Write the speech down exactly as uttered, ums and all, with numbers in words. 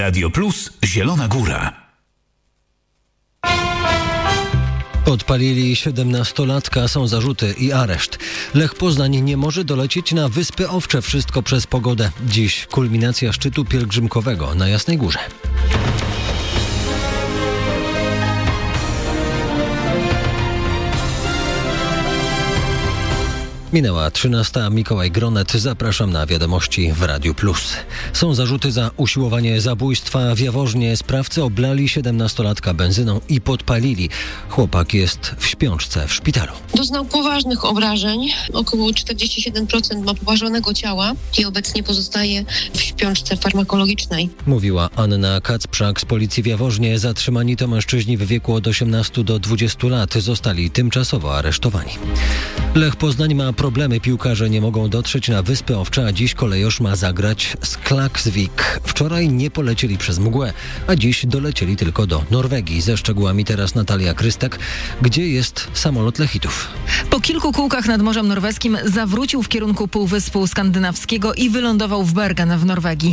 Radio Plus Zielona Góra. Podpalili siedemnastolatka, są zarzuty i areszt. Lech Poznań nie może dolecieć na Wyspy Owcze, wszystko przez pogodę. Dziś kulminacja szczytu pielgrzymkowego na Jasnej Górze. Minęła trzynasta. Mikołaj Gronet. Zapraszam na wiadomości w Radiu Plus. Są zarzuty za usiłowanie zabójstwa w Jaworznie. Sprawcy oblali siedemnastolatka benzyną i podpalili. Chłopak jest w śpiączce w szpitalu. Doznał poważnych obrażeń. Około czterdzieści siedem procent ma poważonego ciała i obecnie pozostaje w śpiączce farmakologicznej. Mówiła Anna Kacprzak z policji w Jaworznie. Zatrzymani to mężczyźni w wieku od osiemnastu do dwudziestu lat. Zostali tymczasowo aresztowani. Lech Poznań ma problemy. Piłkarze nie mogą dotrzeć na Wyspy Owcze, a dziś kolejorz ma zagrać z Klaksvik. Wczoraj nie polecieli przez mgłę, a dziś dolecieli tylko do Norwegii. Ze szczegółami teraz Natalia Krystek. Gdzie jest samolot Lechitów? Po kilku kółkach nad Morzem Norweskim zawrócił w kierunku Półwyspu Skandynawskiego i wylądował w Bergen w Norwegii.